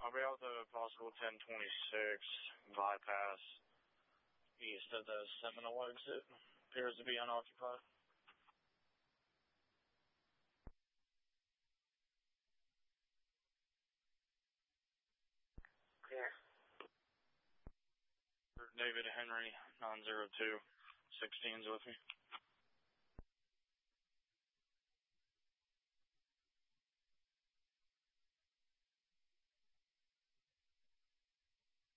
I'll be out the possible 1026 bypass east of the Seminole exit. Appears to be unoccupied. Clear. David Henry, 902, 16's with me.